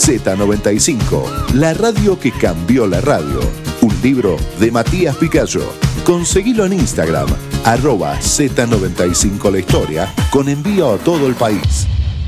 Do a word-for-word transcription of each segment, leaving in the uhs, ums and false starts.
Z noventa y cinco, la radio que cambió la radio. Un libro de Matías Picayo. Conseguilo en Instagram, arroba Z noventa y cinco la historia, con envío a todo el país.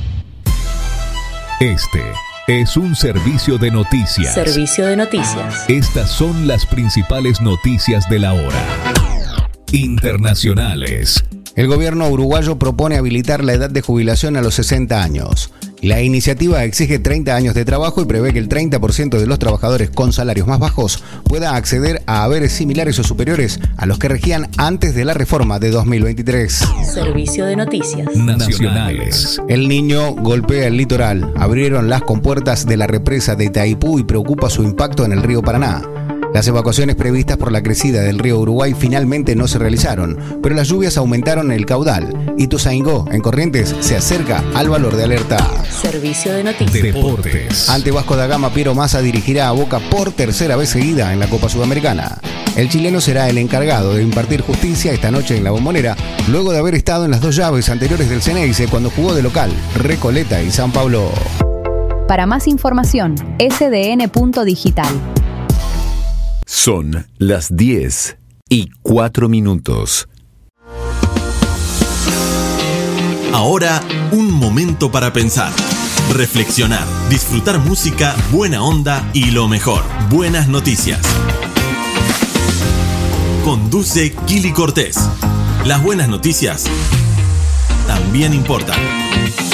Este es un servicio de noticias. Servicio de noticias. Estas son las principales noticias de la hora. Internacionales. El gobierno uruguayo propone habilitar la edad de jubilación a los sesenta años. La iniciativa exige treinta años de trabajo y prevé que el treinta por ciento de los trabajadores con salarios más bajos pueda acceder a haberes similares o superiores a los que regían antes de la reforma de dos mil veintitrés. Servicio de noticias. Nacionales. El Niño golpea el litoral. Abrieron las compuertas de la represa de Itaipú y preocupa su impacto en el río Paraná. Las evacuaciones previstas por la crecida del río Uruguay finalmente no se realizaron, pero las lluvias aumentaron el caudal. Ituzaingó, en Corrientes, se acerca al valor de alerta. Servicio de noticias. Deportes. Ante Vasco da Gama, Piero Massa dirigirá a Boca por tercera vez seguida en la Copa Sudamericana. El chileno será el encargado de impartir justicia esta noche en la Bombonera, luego de haber estado en las dos llaves anteriores del Ceneice cuando jugó de local, Recoleta y San Pablo. Para más información, ese de ene punto digital. Son las diez y cuatro minutos. Ahora, un momento para pensar, reflexionar, disfrutar música, buena onda y lo mejor, buenas noticias. Conduce Kili Cortés. Las buenas noticias también importan.